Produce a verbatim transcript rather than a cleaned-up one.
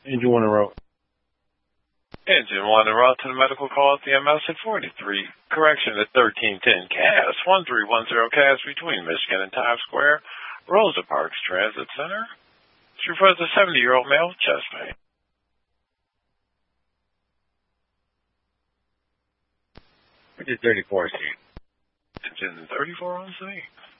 Engine one en route. Engine one en route to the medical call at the M S at forty-three. Correction at thirteen ten C A S, one three one zero C A S between Michigan and Times Square, Rosa Parks Transit Center. She refers a seventy-year-old male with chest pain. Engine thirty-four C. Engine thirty-four on scene.